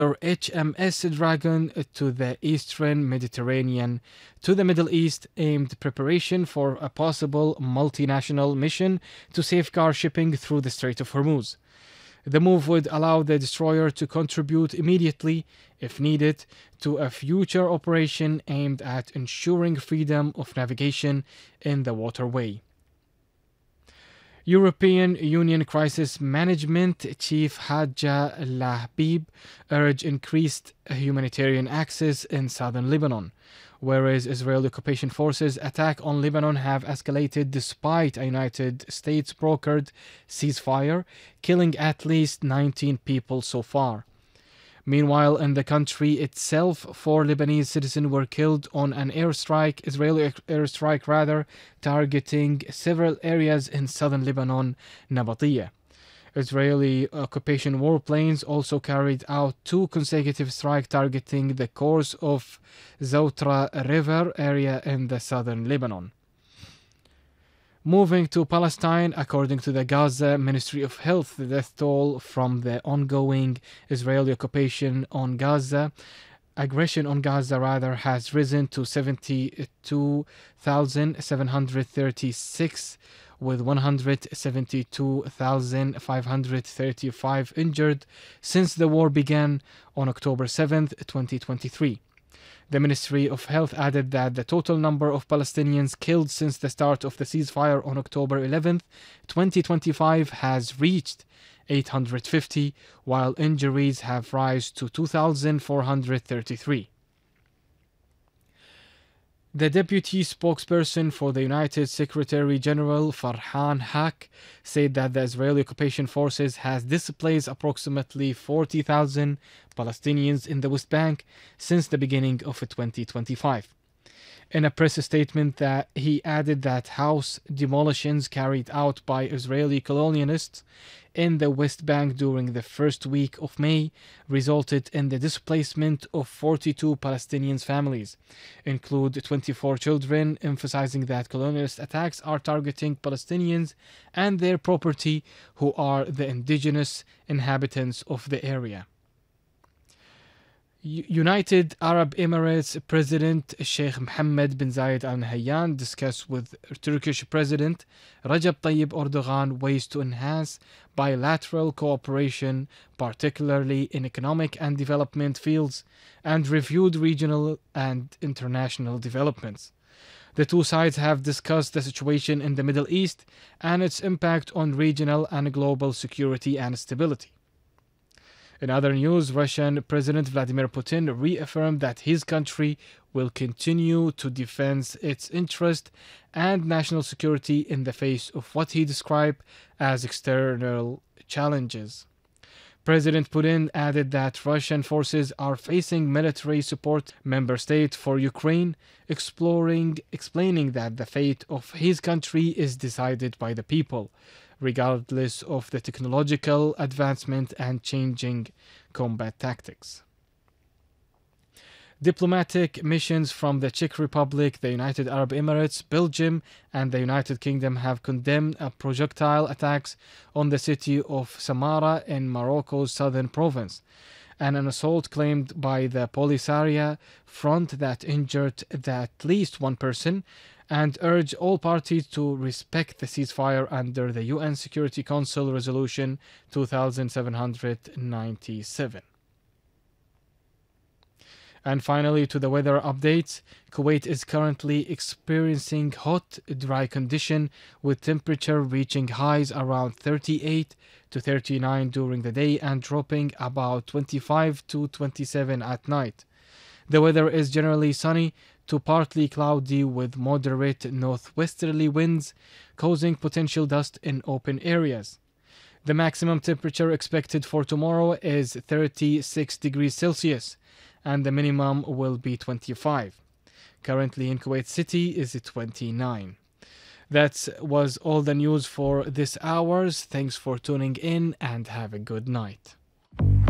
HMS Dragon to the Eastern Mediterranean to the Middle East, aimed preparation for a possible multinational mission to safeguard shipping through the Strait of Hormuz. The move would allow the destroyer to contribute immediately, if needed, to a future operation aimed at ensuring freedom of navigation in the waterway. European Union Crisis Management Chief Hadja Lahbib urged increased humanitarian access in southern Lebanon, whereas Israeli occupation forces' attack on Lebanon have escalated despite a United States brokered ceasefire, killing at least 19 people so far. Meanwhile, in the country itself, 4 Lebanese citizens were killed on an Israeli airstrike, targeting several areas in southern Lebanon, Nabatiyah. Israeli occupation warplanes also carried out 2 consecutive strikes targeting the course of Zoutra River area in the southern Lebanon. Moving to Palestine, according to the Gaza Ministry of Health, the death toll from the ongoing Israeli aggression on Gaza has risen to 72,736, with 172,535 injured since the war began on October 7, 2023. The Ministry of Health added that the total number of Palestinians killed since the start of the ceasefire on October 11, 2025 has reached 850, while injuries have risen to 2,433. The deputy spokesperson for the United Secretary General Farhan Haq said that the Israeli occupation forces has displaced approximately 40,000 Palestinians in the West Bank since the beginning of 2025. In a press statement, that he added that house demolitions carried out by Israeli colonialists in the West Bank during the first week of May resulted in the displacement of 42 Palestinian families, include 24 children, emphasizing that colonialist attacks are targeting Palestinians and their property, who are the indigenous inhabitants of the area. United Arab Emirates President Sheikh Mohammed bin Zayed Al Nahyan discussed with Turkish President Recep Tayyip Erdogan ways to enhance bilateral cooperation, particularly in economic and development fields, and reviewed regional and international developments. The two sides have discussed the situation in the Middle East and its impact on regional and global security and stability. In other news, Russian President Vladimir Putin reaffirmed that his country will continue to defend its interest and national security in the face of what he described as external challenges. President Putin added that Russian forces are facing military support member state for Ukraine, explaining that the fate of his country is decided by the people, regardless of the technological advancement and changing combat tactics. Diplomatic missions from the Czech Republic, the United Arab Emirates, Belgium, and the United Kingdom have condemned projectile attacks on the city of Samarra in Morocco's southern province, and an assault claimed by the Polisario Front that injured at least one person, and urged all parties to respect the ceasefire under the UN Security Council Resolution 2797. And finally, to the weather updates. Kuwait is currently experiencing hot, dry condition with temperature reaching highs around 38 to 39 during the day and dropping about 25 to 27 at night. The weather is generally sunny to partly cloudy with moderate northwesterly winds, causing potential dust in open areas. The maximum temperature expected for tomorrow is 36 degrees Celsius, and the minimum will be 25. Currently in Kuwait City is 29. That was all the news for this hour. Thanks for tuning in and have a good night.